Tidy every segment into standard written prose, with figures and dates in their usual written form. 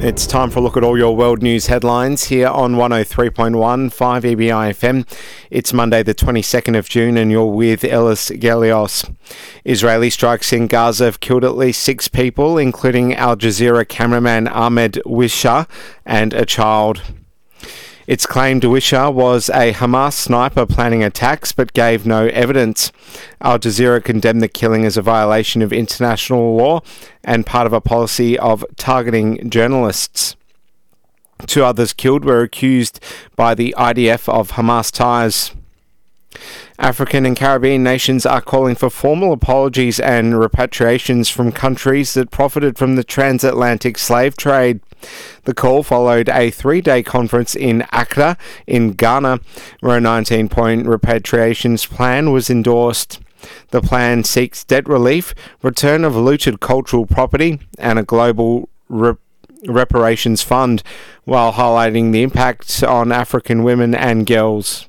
It's time for a look at all your world news headlines here on 103.1 5 EBI FM. It's Monday the 22nd of June and you're with Ellis Gelios. Israeli strikes in Gaza have killed at least 6 people, including Al Jazeera cameraman Ahmed Wisha and a child. It's claimed Wisha was a Hamas sniper planning attacks but gave no evidence. Al Jazeera condemned the killing as a violation of international law and part of a policy of targeting journalists. 2 others killed were accused by the IDF of Hamas ties. African and Caribbean nations are calling for formal apologies and repatriations from countries that profited from the transatlantic slave trade. The call followed a 3-day conference in Accra, in Ghana, where a 19-point repatriations plan was endorsed. The plan seeks debt relief, return of looted cultural property, and a global reparations fund, while highlighting the impact on African women and girls.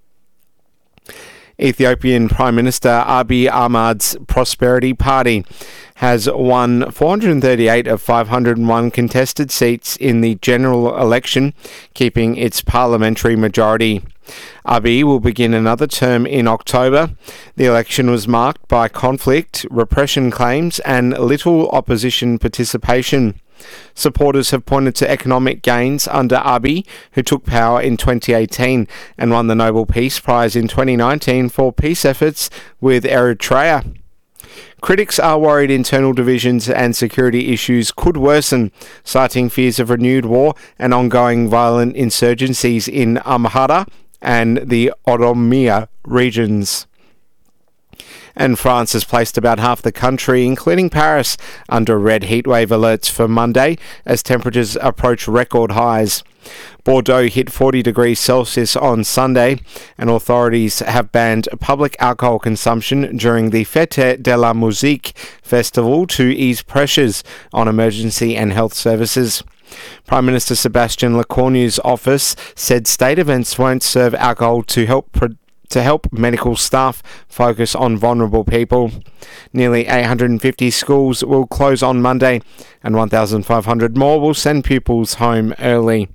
Ethiopian Prime Minister Abiy Ahmed's Prosperity Party has won 438 of 501 contested seats in the general election, keeping its parliamentary majority. Abiy will begin another term in October. The election was marked by conflict, repression claims, and little opposition participation. Supporters have pointed to economic gains under Abiy, who took power in 2018 and won the Nobel Peace Prize in 2019 for peace efforts with Eritrea. Critics are worried internal divisions and security issues could worsen, citing fears of renewed war and ongoing violent insurgencies in Amhara and the Oromia regions. And France has placed about half the country, including Paris, under red heatwave alerts for Monday as temperatures approach record highs. Bordeaux hit 40 degrees Celsius on Sunday, and authorities have banned public alcohol consumption during the Fête de la Musique festival to ease pressures on emergency and health services. Prime Minister Sébastien Lecornu's office said state events won't serve alcohol to help medical staff focus on vulnerable people. Nearly 850 schools will close on Monday, and 1,500 more will send pupils home early.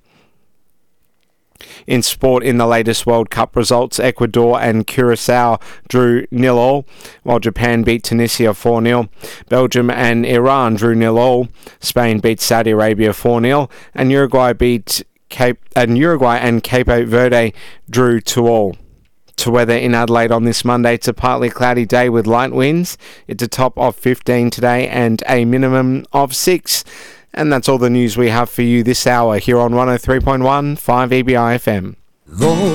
In sport, in the latest World Cup results, Ecuador and Curacao drew 0-0, while Japan beat Tunisia 4-0. Belgium and Iran drew 0-0. Spain beat Saudi Arabia 4-0, and Uruguay and Cape Verde drew 2-2. To weather in Adelaide on this Monday, it's a partly cloudy day with light winds. It's a top of 15 today and a minimum of 6. And that's all the news we have for you this hour here on 103.1 5 EBI FM.